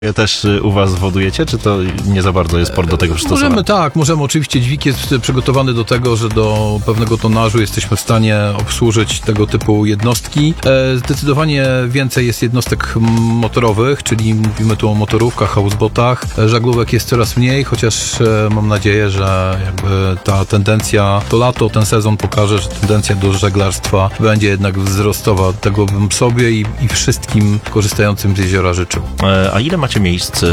Też u was wodujecie, czy to nie za bardzo jest port do tego przystosowany? Możemy. Oczywiście dźwig jest przygotowany do tego, że do pewnego tonażu jesteśmy w stanie obsłużyć tego typu jednostki. Zdecydowanie więcej jest jednostek motorowych, czyli mówimy tu o motorówkach, houseboatach. Żaglówek jest coraz mniej, chociaż mam nadzieję, że jakby ta tendencja, to lato, ten sezon pokaże, że tendencja do żeglarstwa będzie jednak wzrostowa. Tego bym sobie i wszystkim korzystającym z jeziora życzył. A ile macie miejsc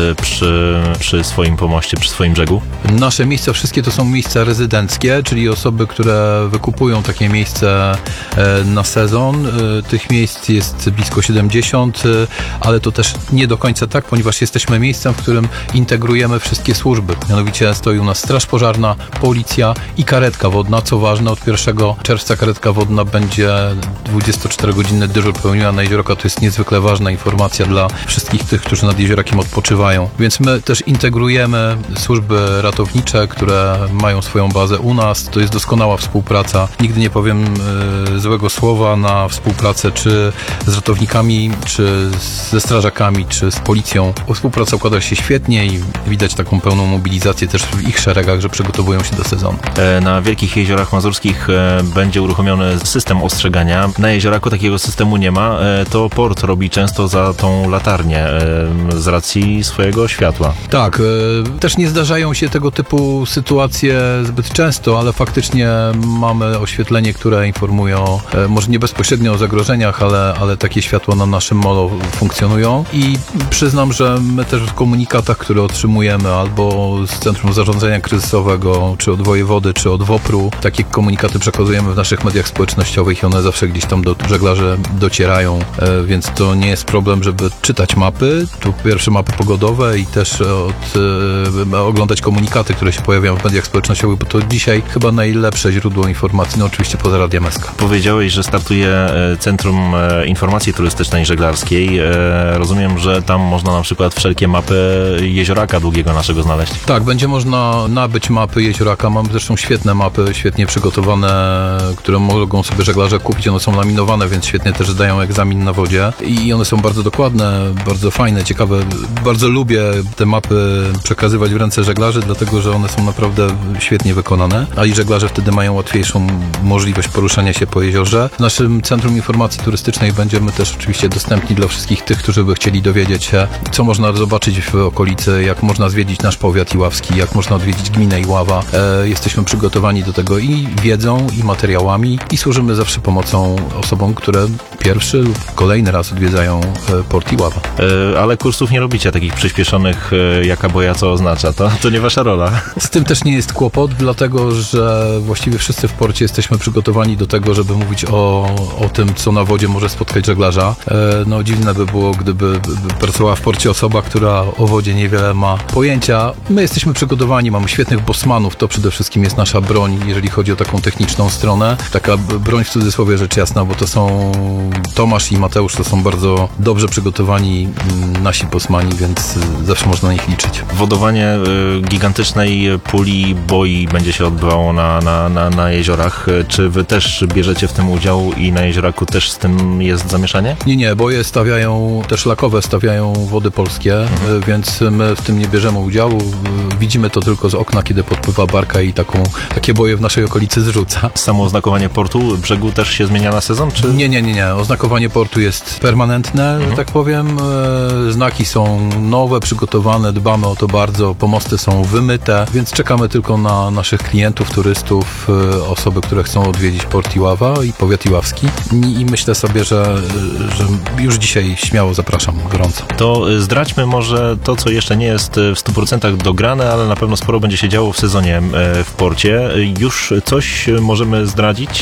przy swoim pomoście, przy swoim brzegu? Nasze miejsca wszystkie to są miejsca rezydenckie, czyli osoby, które wykupują takie miejsce na sezon. Tych miejsc jest blisko 70, ale to też nie do końca tak, ponieważ jesteśmy miejscem, w którym integrujemy wszystkie służby. Mianowicie stoi u nas straż pożarna, policja i karetka wodna. Co ważne, od 1 czerwca karetka wodna będzie 24-godzinny dyżur pełniła na jeziorka. To jest niezwykle ważna informacja dla wszystkich tych, którzy nad jeziorkiem odpoczywają. Więc my też integrujemy służby ratownicze, które mają swoją bazę u nas. To jest doskonała współpraca. Nigdy nie powiem złego słowa na współpracę czy z ratownikami, czy ze strażakami, czy z policją. Współpraca układa się świetnie i widać taką pełną mobilizację też w ich szeregach, że przygotowują się do sezonu. Na Wielkich Jeziorach Mazurskich będzie uruchomiony system ostrzegania. Na Jezioraku takiego systemu nie ma. To port robi często za tą latarnię z racji swojego światła. Tak, też nie zdarzają się tego typu sytuacje zbyt często, ale faktycznie mamy oświetlenie, które informują, może nie bezpośrednio o zagrożeniach, ale takie światła na naszym molo funkcjonują i przyznam, że my też w komunikatach, które otrzymujemy albo z Centrum Zarządzania Kryzysowego, czy od wojewody, czy od WOPR-u, takie komunikaty przekazujemy w naszych mediach społecznościowych i one zawsze gdzieś tam do żeglarzy docierają, więc to nie jest problem, żeby czytać mapy. Tu pierwsze mapy pogodowe i też oglądać komunikaty, które się pojawiają w mediach społecznościowych, bo to dzisiaj chyba najlepsze źródło informacji, no oczywiście poza Radiem SK. Powiedziałeś, że startuje Centrum Informacji Turystycznej Żeglarskiej. Rozumiem, że tam można na przykład wszelkie mapy jezioraka długiego naszego znaleźć. Tak, będzie można nabyć mapy jezioraka. Mamy zresztą świetne mapy, świetnie przygotowane, które mogą sobie żeglarze kupić. One są laminowane, więc świetnie też zdają egzamin na wodzie i one są bardzo dokładne, bardzo fajne, ciekawe. Bardzo lubię te mapy przekazywać w ręce żeglarzy, dlatego że one są naprawdę świetnie wykonane, a i żeglarze wtedy mają łatwiejszą możliwość poruszania się po jeziorze. W naszym Centrum Informacji Turystycznej będziemy też oczywiście dostępni dla wszystkich tych, którzy by chcieli dowiedzieć się, co można zobaczyć w okolicy, jak można zwiedzić nasz powiat iławski, jak można odwiedzić gminę Iława. Jesteśmy przygotowani do tego i wiedzą, i materiałami i służymy zawsze pomocą osobom, które pierwszy lub kolejny raz odwiedzają port Iława. Ale kursów nie robicie takich przyspieszonych, jaka boja co oznacza. To nie wasza rola. Z tym też nie jest kłopot, dlatego że właściwie wszyscy w porcie jesteśmy przygotowani do tego, żeby mówić o tym, co na wodzie może spotkać żeglarza. No dziwne by było, gdyby pracowała w porcie osoba, która o wodzie niewiele ma pojęcia. My jesteśmy przygotowani, mamy świetnych bosmanów, to przede wszystkim jest nasza broń, jeżeli chodzi o taką techniczną stronę. Taka broń w cudzysłowie rzecz jasna, bo to są Tomasz i Mateusz, to są bardzo dobrze przygotowani nasi bosmani, więc zawsze można na nich liczyć. Wodowanie gigantycznej puli boi będzie się odbywało na jeziorach. Czy wy też bierzecie w tym udział i na jezioraku też z tym jest zamieszanie? Nie, boje stawiają, te szlakowe stawiają Wody Polskie, więc my w tym nie bierzemy udziału. Widzimy to tylko z okna, kiedy podpływa barka i takie boje w naszej okolicy zrzuca. Samo oznakowanie portu, brzegu też się zmienia na sezon? Czy? Nie. Oznakowanie portu jest permanentne, że tak powiem. Znaki są nowe, przygotowane, dbamy o to bardzo. Pomosty są wymyte, więc czekamy tylko na naszych klientów, turystów, osoby, które chcą odwiedzić port Iława i powiat iławski. I myślę sobie, że już dzisiaj śmiało zapraszam gorąco. To zdradźmy może to, co jeszcze nie jest w 100% dograne, ale na pewno sporo będzie się działo w sezonie w porcie. Już coś możemy zdradzić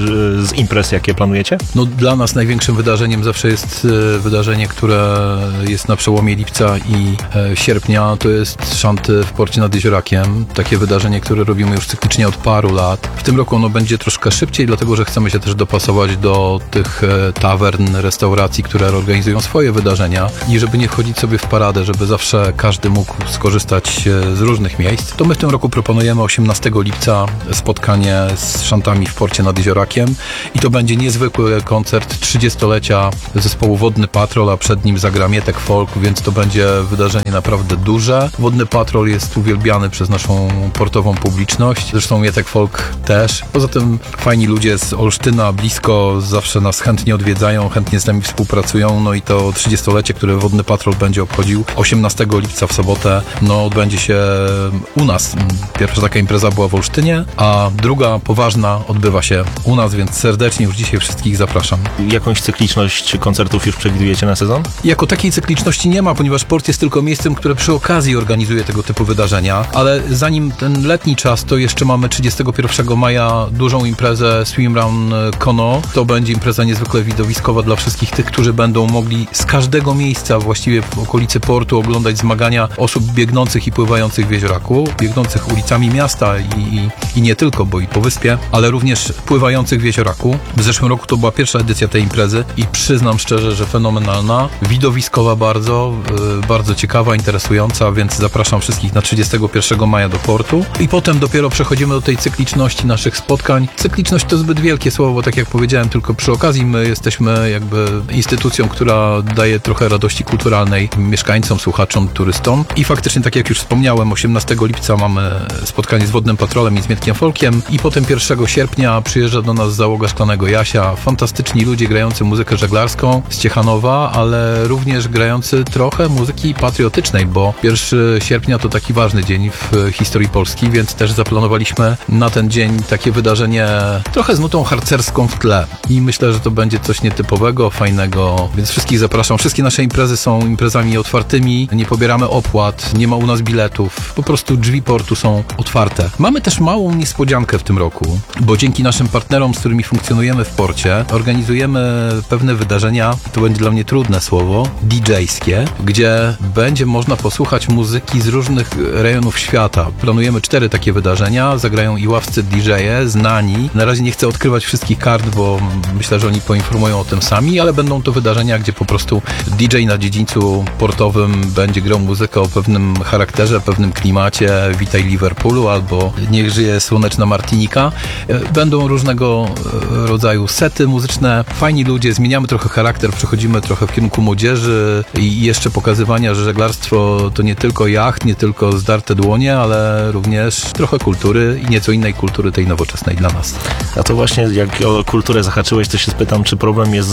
z imprez, jakie planujecie? No dla nas największym wydarzeniem zawsze jest wydarzenie, które jest na przełomie lipca i sierpnia. To jest szanty w porcie nad Jeziorakiem. Takie wydarzenie, które robimy już cyklicznie od paru lat. W tym roku ono będzie troszkę szybciej, dlatego że chcemy się też dopasować do tych tawern, restauracji, które organizują swoje wydarzenia i żeby nie wchodzić sobie w paradę, żeby zawsze każdy mógł skorzystać z różnych miejsc, to my w tym roku proponujemy 18 lipca spotkanie z szantami w porcie nad Jeziorakiem i to będzie niezwykły koncert 30-lecia zespołu Wodny Patrol, a przed nim zagra Mietek Folk, więc więc to będzie wydarzenie naprawdę duże. Wodny Patrol jest uwielbiany przez naszą portową publiczność, zresztą Mietek Folk też. Poza tym fajni ludzie z Olsztyna, blisko, zawsze nas chętnie odwiedzają, chętnie z nami współpracują, no i to 30-lecie, które Wodny Patrol będzie obchodził 18 lipca w sobotę, no odbędzie się u nas. Pierwsza taka impreza była w Olsztynie, a druga poważna odbywa się u nas, więc serdecznie już dzisiaj wszystkich zapraszam. Jakąś cykliczność koncertów już przewidujecie na sezon? Jako takiej cykliczności nie ma, ponieważ port jest tylko miejscem, które przy okazji organizuje tego typu wydarzenia, ale zanim ten letni czas, to jeszcze mamy 31 maja dużą imprezę Swim Run Kono. To będzie impreza niezwykle widowiskowa dla wszystkich tych, którzy będą mogli z każdego miejsca właściwie w okolicy portu oglądać zmagania osób biegnących i pływających w Jezioraku, biegnących ulicami miasta i nie tylko, bo i po wyspie, ale również pływających w Jezioraku. W zeszłym roku to była pierwsza edycja tej imprezy i przyznam szczerze, że fenomenalna, widowiskowa bardzo, bardzo ciekawa, interesująca, więc zapraszam wszystkich na 31 maja do portu i potem dopiero przechodzimy do tej cykliczności naszych spotkań. Cykliczność to zbyt wielkie słowo, bo tak jak powiedziałem, tylko przy okazji my jesteśmy jakby instytucją, która daje trochę radości kulturalnej mieszkańcom, słuchaczom, turystom i faktycznie, tak jak już wspomniałem, 18 lipca mamy spotkanie z Wodnym Patrolem i z Mietkiem Folkiem i potem 1 sierpnia przyjeżdża do nas załoga Szklanego Jasia, fantastyczni ludzie grający muzykę żeglarską z Ciechanowa, ale również grający trochę muzyki patriotycznej, bo 1 sierpnia to taki ważny dzień w historii Polski, więc też zaplanowaliśmy na ten dzień takie wydarzenie trochę z nutą harcerską w tle i myślę, że to będzie coś nietypowego, fajnego, więc wszystkich zapraszam. Wszystkie nasze imprezy są imprezami otwartymi, nie pobieramy opłat, nie ma u nas biletów, po prostu drzwi portu są otwarte. Mamy też małą niespodziankę w tym roku, bo dzięki naszym partnerom, z którymi funkcjonujemy w porcie, organizujemy pewne wydarzenia, to będzie dla mnie trudne słowo, DJ-skie, gdzie będzie można posłuchać muzyki z różnych rejonów świata. Planujemy 4 takie wydarzenia, zagrają iławscy DJ-e, znani. Na razie nie chcę odkrywać wszystkich kart, bo myślę, że oni poinformują o tym sami, ale będą to wydarzenia, gdzie po prostu DJ na dziedzińcu portowym będzie grał muzykę o pewnym charakterze, pewnym klimacie, Witaj Liverpoolu albo Niech żyje słoneczna Martinika. Będą różnego rodzaju sety muzyczne, fajni ludzie, zmieniamy trochę charakter, przechodzimy trochę w kierunku młodzieży i jeszcze pokazywania, że żeglarstwo to nie tylko jacht, nie tylko zdarte dłonie, ale również trochę kultury i nieco innej kultury, tej nowoczesnej dla nas. A to właśnie, jak o kulturę zahaczyłeś, to się spytam, czy problem jest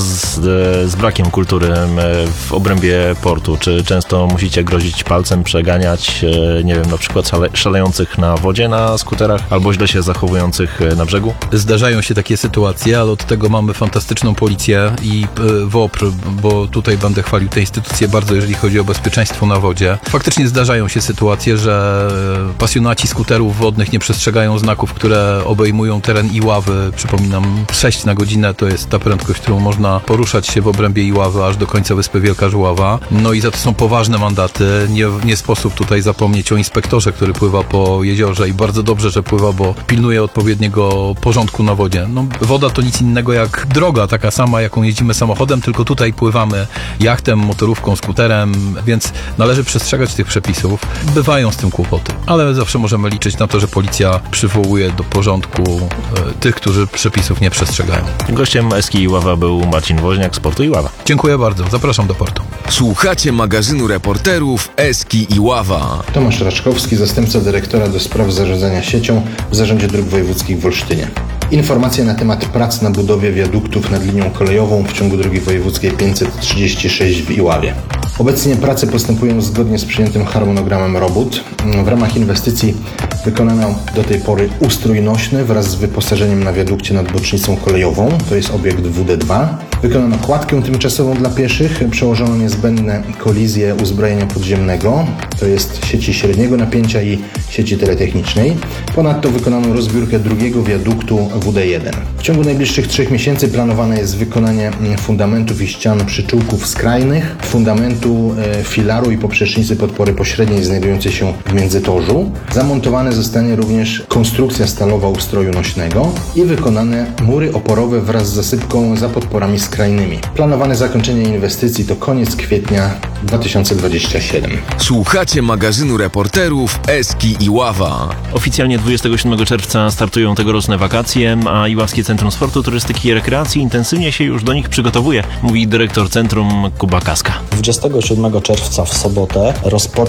z brakiem kultury w obrębie portu? Czy często musicie grozić palcem, przeganiać, nie wiem, na przykład szalejących na wodzie na skuterach, albo źle się zachowujących na brzegu? Zdarzają się takie sytuacje, ale od tego mamy fantastyczną policję i WOPR, bo tutaj będę chwalił tę instytucję bardzo, jeżeli chodzi o bezpieczeństwo na wodzie. Faktycznie zdarzają się sytuacje, że pasjonaci skuterów wodnych nie przestrzegają znaków, które obejmują teren Iławy. Przypominam, 6 na godzinę to jest ta prędkość, którą można poruszać się w obrębie Iławy aż do końca wyspy Wielka Żuława. No i za to są poważne mandaty. Nie sposób tutaj zapomnieć o inspektorze, który pływa po jeziorze i bardzo dobrze, że pływa, bo pilnuje odpowiedniego porządku na wodzie. No, woda to nic innego jak droga, taka sama, jaką jeździmy samochodem, tylko tutaj pływamy jachtem, motorówką, skuterem, więc należy przestrzegać tych przepisów. Bywają z tym kłopoty, ale zawsze możemy liczyć na to, że policja przywołuje do porządku tych, którzy przepisów nie przestrzegają. Gościem Eski Iława był Marcin Woźniak z portu Iława. Dziękuję bardzo, zapraszam do portu. Słuchacie magazynu reporterów Eski Iława. Tomasz Raczkowski, zastępca dyrektora do spraw zarządzania siecią w Zarządzie Dróg Wojewódzkich w Olsztynie. Informacje na temat prac na budowie wiaduktów nad linią kolejową w ciągu drogi wojewódzkiej 536 w Iławie. Obecnie prace postępują zgodnie z przyjętym harmonogramem robót. W ramach inwestycji wykonano do tej pory ustrój nośny wraz z wyposażeniem na wiadukcie nad bocznicą kolejową, to jest obiekt WD2. Wykonano kładkę tymczasową dla pieszych, przełożono niezbędne kolizje uzbrojenia podziemnego, to jest sieci średniego napięcia i sieci teletechnicznej. Ponadto wykonano rozbiórkę drugiego wiaduktu WD1. W ciągu najbliższych 3 miesięcy planowane jest wykonanie fundamentów i ścian przyczółków skrajnych, fundamentu filaru i poprzecznicy podpory pośredniej znajdującej się w międzytorzu. Zamontowane Dokończona zostanie również konstrukcja stalowa ustroju nośnego i wykonane mury oporowe wraz z zasypką za podporami skrajnymi. Planowane zakończenie inwestycji to koniec kwietnia 2027. Słuchacie magazynu reporterów Eski i Ława. Oficjalnie 27 czerwca startują tegoroczne wakacje, a Iławskie Centrum Sportu, Turystyki i Rekreacji intensywnie się już do nich przygotowuje, mówi dyrektor centrum Kuba Kaska. 27 czerwca w sobotę rozpocznie